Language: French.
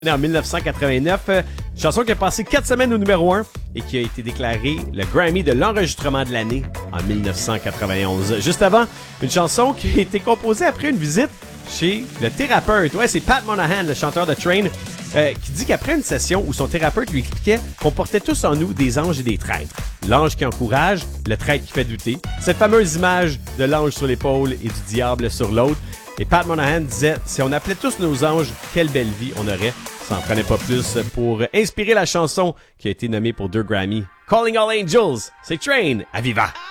En 1989, une chanson qui a passé 4 semaines au numéro 1 et qui a été déclarée le Grammy de l'enregistrement de l'année en 1991. Juste avant, une chanson qui a été composée après une visite chez le thérapeute. Ouais, c'est Pat Monahan, le chanteur de Train, qui dit qu'après une session où son thérapeute lui expliquait qu'on portait tous en nous des anges et des traîtres. L'ange qui encourage, le traître qui fait douter. Cette fameuse image de l'ange sur l'épaule et du diable sur l'autre. Et Pat Monahan disait, si on appelait tous nos anges, quelle belle vie on aurait. Ça en prenait pas plus pour inspirer la chanson qui a été nommée pour 2 Grammy. Calling All Angels, c'est Train à Viva!